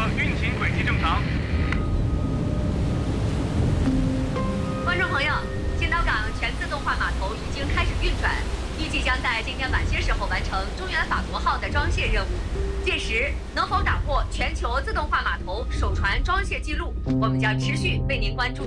运行轨迹正常。 观众朋友，青岛港全自动化码头已经开始运转，预计将在今天晚些时候完成中原法国号的装卸任务。届时能否打破全球自动化码头首船装卸纪录，我们将持续为您关注。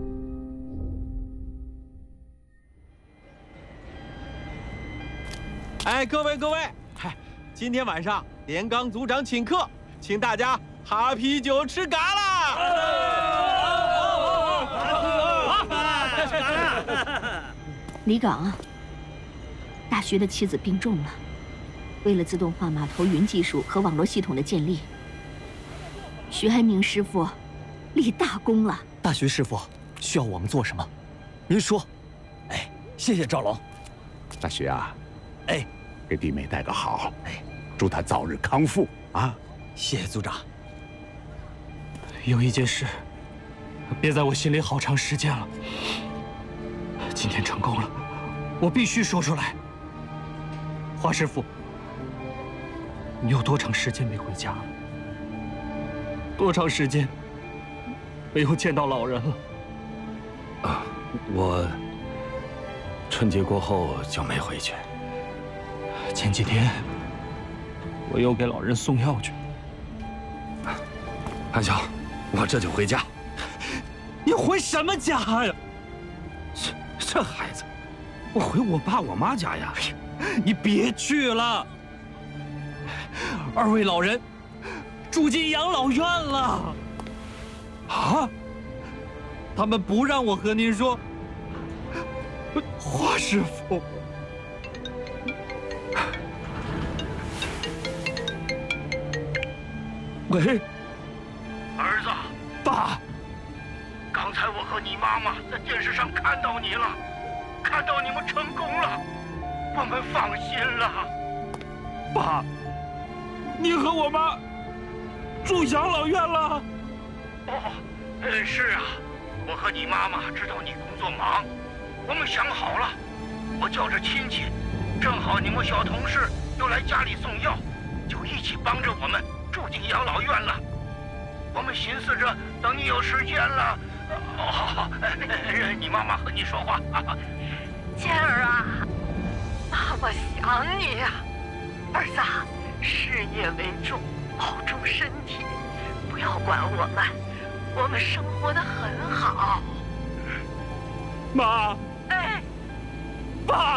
哎，各位，嗨，今天晚上连刚组长请客，请大家哈啤酒吃嘎啦！ 李岗，大学的妻子病重了，为了自动化码头云技术和网络系统的建立，徐爱明师傅立大功了。 大徐师傅需要我们做什么？您说。哎，谢谢赵龙。 大徐啊， 哎， 给弟妹带个好，哎，祝她早日康复啊！ 谢谢组长。 有一件事憋在我心里好长时间了，今天成功了，我必须说出来。华师傅，你有多长时间没回家了？多长时间没有见到老人了？ 我春节过后就没回去。 前几天我又给老人送药去。 韩笑，我这就回家。 你回什么家呀？ 这孩子，我回我爸我妈家呀。 你别去了，二位老人住进养老院了。啊？他们不让我和您说。华师傅，喂， 儿子， 爸， 刚才我和你妈妈在电视上看到你了，看到你们成功了，我们放心了。 爸，你和我妈住养老院了？ 是啊，我和你妈妈知道你工作忙，我们想好了，我叫着亲戚，正好你们小同事又来家里送药，就一起帮着我们住进养老院了。我们寻思着等你有时间了，好，你妈妈和你说话。 健儿啊，爸爸想你呀，儿子，事业为重，保重身体，不要管我们生活得很好。 妈， 哎， 爸，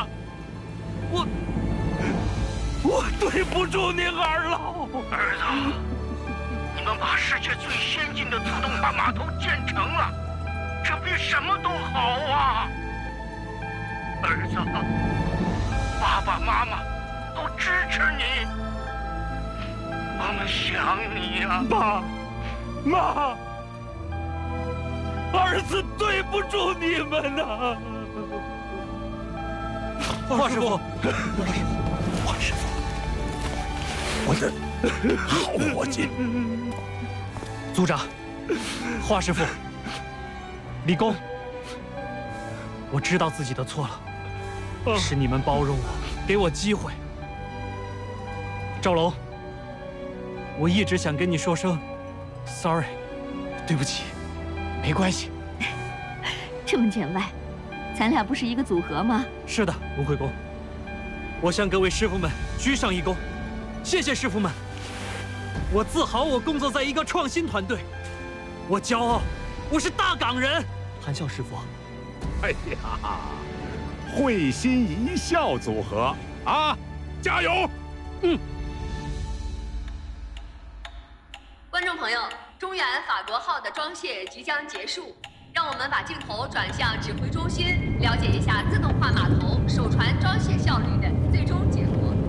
我对不住您二老。 儿子，你们把世界最先进的自动化码头建成了，这比什么都好啊！儿子，爸爸妈妈都支持你，我们想你呀， 爸妈，儿子对不住你们呐。 华师傅，华师傅，我的好伙计。 组长，华师傅，李工，我知道自己的错了，是你们包容我，给我机会。赵龙，我一直想跟你说声 sorry， 对不起，没关系。 这么见外，咱俩不是一个组合吗？ 是的，文慧公，我向各位师傅们鞠上一躬，谢谢师傅们。我自豪我工作在一个创新团队，我骄傲我是大港人。 韩笑师傅， 哎呀，会心一笑组合啊，加油！ 观众朋友，中原法国号的装卸即将结束，让我们把镜头转向指挥中心，了解一下自动化码头首船装卸效率的最终结果。